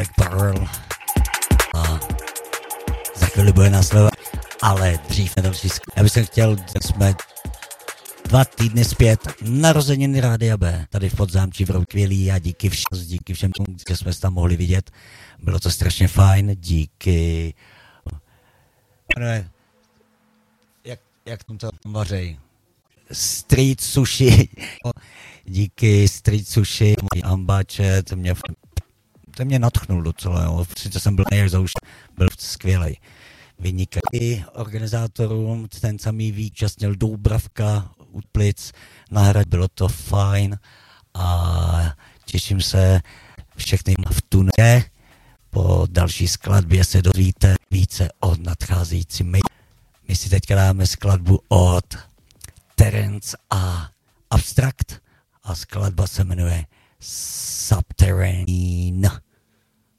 Pearl a za chvíli bude následovat, ale dřív na další. Já bych chtěl, jsme 2 týdny zpět narozeniny Rádia B, tady v Podzámčí v Roukvělí a díky všem, že jsme se tam mohli vidět. Bylo to strašně fajn, díky... Jak tam to vařej? Street Sushi. Díky Street Sushi, Ambače, to mě nadchnul docela, jo. Sice jsem byl nejrzouš, byl skvělej. Vynikají organizátorům, ten samý výčastnil Doubravka u Plic, nahrad, bylo to fajn a těším se všechny v tunele. Po další skladbě se dozvíte více o nadcházející mail. My si teďka dáme skladbu od Terence a Abstract a skladba se jmenuje Subterranean.